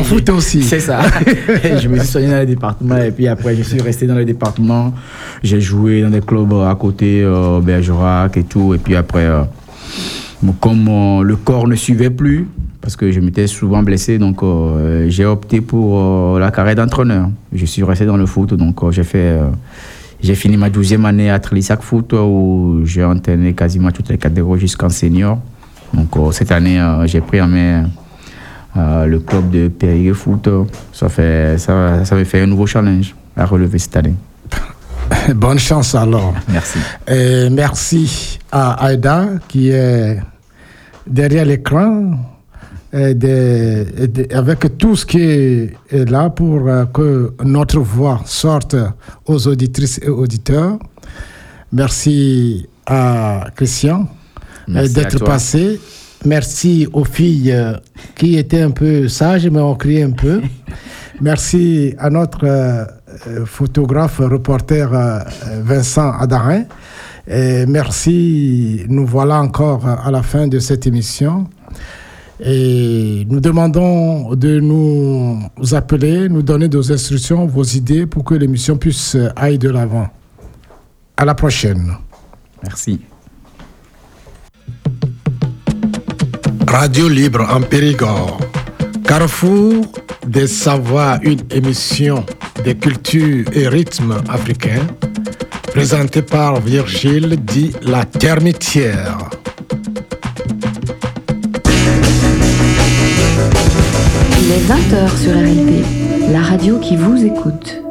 En foot aussi. C'est ça. Je me suis soigné dans le département et puis après, je suis resté dans le département. J'ai joué dans des clubs à côté, Bergerac et tout. Et puis après, comme le corps ne suivait plus, parce que je m'étais souvent blessé, donc j'ai opté pour la carrière d'entraîneur. Je suis resté dans le foot, donc j'ai fini ma 12e année à Trélissac Foot, où j'ai entraîné quasiment toutes les catégories jusqu'en senior. Donc cette année, j'ai pris en main le club de Périgueux Foot. Ça me fait un nouveau challenge à relever cette année. Bonne chance alors. Merci. Et merci à Aïda qui est derrière l'écran, avec tout ce qui est là pour que notre voix sorte aux auditrices et auditeurs. Merci à Christian d'être passé. Merci aux filles qui étaient un peu sages, mais ont crié un peu. Merci à notre photographe, reporter Vincent Adarin. Et merci, nous voilà encore à la fin de cette émission. Et nous demandons de nous appeler, nous donner nos instructions, vos idées pour que l'émission puisse aller de l'avant. À la prochaine. Merci. Radio Libre en Périgord. Carrefour des savoirs, une émission des cultures et rythmes africains, présentée par Virgile dit La Termitière. Il est 20h sur RLP, la radio qui vous écoute.